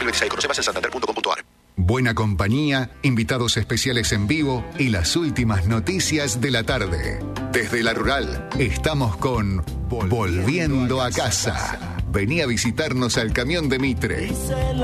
2026. Conoce más en santander.com.ar. Buena compañía, invitados especiales en vivo y las últimas noticias de la tarde. Desde La Rural, estamos con Volviendo a Casa. Vení a visitarnos al Camión de Mitre.